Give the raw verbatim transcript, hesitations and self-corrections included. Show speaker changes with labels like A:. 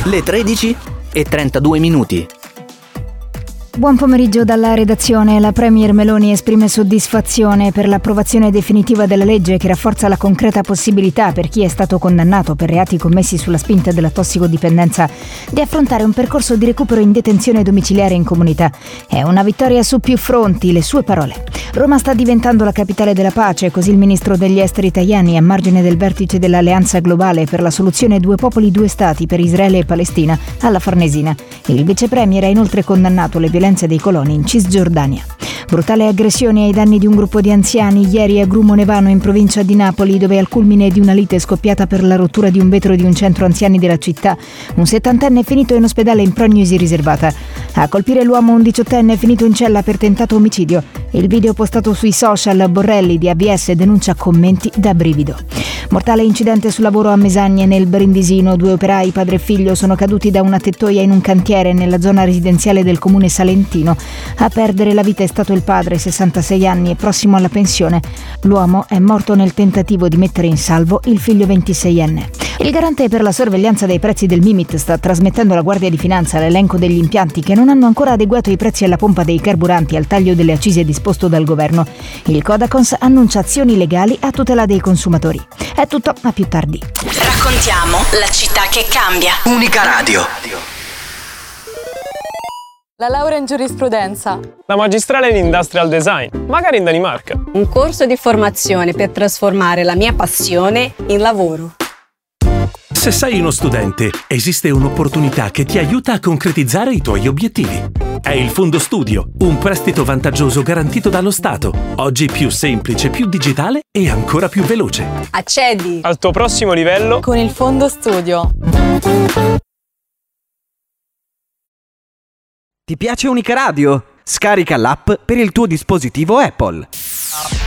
A: le tredici e trentadue minuti.
B: Buon pomeriggio dalla redazione. La Premier Meloni esprime soddisfazione per l'approvazione definitiva della legge che rafforza la concreta possibilità per chi è stato condannato per reati commessi sulla spinta della tossicodipendenza di affrontare un percorso di recupero in detenzione domiciliare in comunità. È una vittoria su più fronti, le sue parole. Roma sta diventando la capitale della pace, così il ministro degli esteri Tajani a margine del vertice dell'Alleanza Globale per la soluzione due popoli due stati per Israele e Palestina alla Farnesina. Il vice premier ha inoltre condannato le violenze dei coloni in Cisgiordania. Brutale aggressione ai danni di un gruppo di anziani ieri a Grumo Nevano in provincia di Napoli, dove al culmine di una lite scoppiata per la rottura di un vetro di un centro anziani della città, un settantenne è finito in ospedale in prognosi riservata. A colpire l'uomo un diciottenne è finito in cella per tentato omicidio. Il video postato sui social, Borrelli di A B S denuncia commenti da brivido. Mortale incidente sul lavoro a Mesagne nel Brindisino. Due operai, padre e figlio, sono caduti da una tettoia in un cantiere nella zona residenziale del comune salentino. A perdere la vita è stato il padre, sessantasei anni e prossimo alla pensione. L'uomo è morto nel tentativo di mettere in salvo il figlio ventiseienne. Il garante per la sorveglianza dei prezzi del Mimit sta trasmettendo alla Guardia di Finanza l'elenco degli impianti che non hanno ancora adeguato i prezzi alla pompa dei carburanti al taglio delle accise disposto dal governo. Il Codacons annuncia azioni legali a tutela dei consumatori. È tutto, a più tardi.
C: Raccontiamo la città che cambia.
A: Unica Radio.
D: La laurea in giurisprudenza.
E: La magistrale in industrial design, magari in Danimarca.
F: Un corso di formazione per trasformare la mia passione in lavoro.
G: Se sei uno studente, esiste un'opportunità che ti aiuta a concretizzare i tuoi obiettivi. È il Fondo Studio, un prestito vantaggioso garantito dallo Stato, oggi più semplice, più digitale e ancora più veloce.
F: Accedi
E: al tuo prossimo livello
D: con il Fondo Studio.
H: Ti piace Unica Radio? Scarica l'app per il tuo dispositivo Apple.